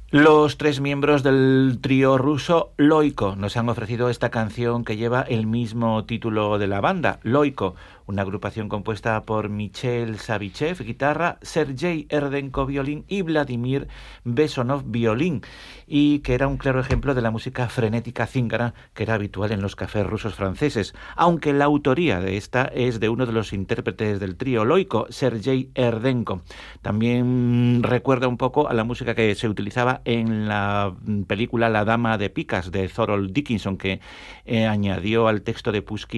Los tres miembros del trío ruso Loiko nos han ofrecido esta canción que lleva el mismo título de la banda, Loiko, una agrupación compuesta por Michel Savichev, guitarra, Sergei Erdenko, violín y Vladimir Besonov, violín, y que era un claro ejemplo de la música frenética zíngara que era habitual en los cafés rusos franceses, aunque la autoría de esta es de uno de los intérpretes del trío Loiko, Sergei Erdenko. También recuerda un poco a la música que se utilizaba en la película La Dama de Picas de Thorold Dickinson, que añadió al texto de Pushkin